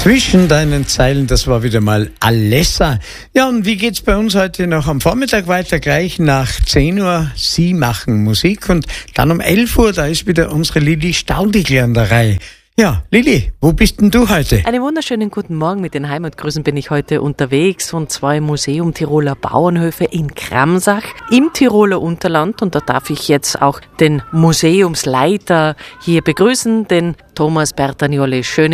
Zwischen deinen Zeilen, das war wieder mal Alessa. Ja, und wie geht's bei uns heute noch am Vormittag weiter? Gleich nach 10 Uhr, Sie machen Musik. Und dann um 11 Uhr, da ist wieder unsere Lili Staudigl an der Reihe. Ja, Lili, wo bist denn du heute? Einen wunderschönen guten Morgen. Mit den Heimatgrüßen bin ich heute unterwegs, und zwar im Museum Tiroler Bauernhöfe in Kramsach im Tiroler Unterland. Und da darf ich jetzt auch den Museumsleiter hier begrüßen, den Thomas Bertagnoli. Schönen